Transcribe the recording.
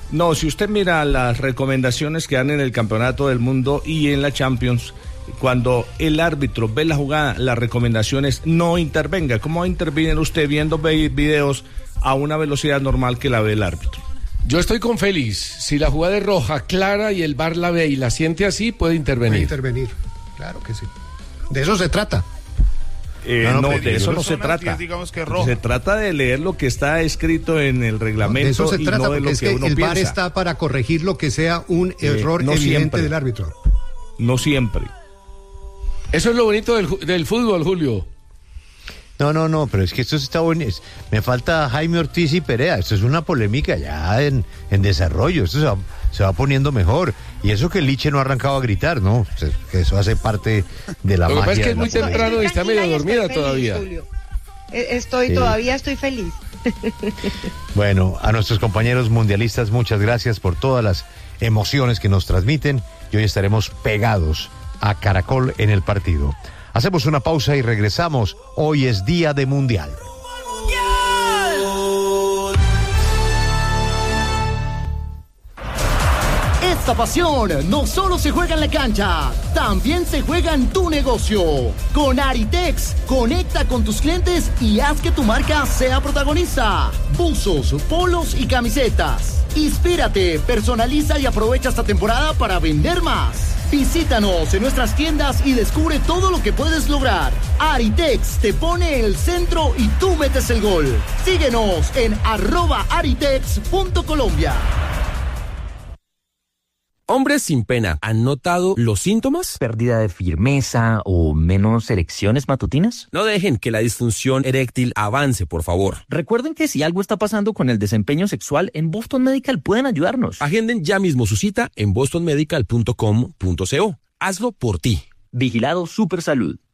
No, si usted mira las recomendaciones que dan en el Campeonato del Mundo y en la Champions, cuando el árbitro ve la jugada, la recomendación es no intervenga. ¿Cómo va a intervenir usted viendo videos a una velocidad normal que la ve el árbitro? Yo estoy con Félix. Si la jugada es roja, clara y el VAR la ve y la siente así, puede intervenir. Puede intervenir, claro que sí. De eso se trata. No, de eso no se trata. Se trata de leer lo que está escrito en el reglamento. De eso se trata, no de porque lo que uno el VAR piensa. está para corregir lo que sea un error evidente siempre. del árbitro. No siempre. Eso es lo bonito del fútbol, Julio. No, pero es que esto está bueno. Me falta Jaime Ortiz y Perea. Esto es una polémica ya en desarrollo. Esto se va poniendo mejor. Y eso que Liche no ha arrancado a gritar, ¿no? Que eso hace parte de la magia. Lo que pasa es que es muy temprano y está medio dormida todavía. Todavía estoy feliz. Bueno, a nuestros compañeros mundialistas, muchas gracias por todas las emociones que nos transmiten. Y hoy estaremos pegados a Caracol en el partido. Hacemos una pausa y regresamos. Hoy es día de Mundial. Esta pasión no solo se juega en la cancha, también se juega en tu negocio. Con Aritex, conecta con tus clientes y haz que tu marca sea protagonista. Buzos, polos y camisetas. Inspírate, personaliza y aprovecha esta temporada para vender más. Visítanos en nuestras tiendas y descubre todo lo que puedes lograr. Aritex te pone el centro y tú metes el gol. Síguenos en @aritex.colombia. Hombres sin pena, ¿han notado los síntomas? ¿Pérdida de firmeza o menos erecciones matutinas? No dejen que la disfunción eréctil avance, por favor. Recuerden que si algo está pasando con el desempeño sexual, en Boston Medical pueden ayudarnos. Agenden ya mismo su cita en bostonmedical.com.co. Hazlo por ti. Vigilado Supersalud.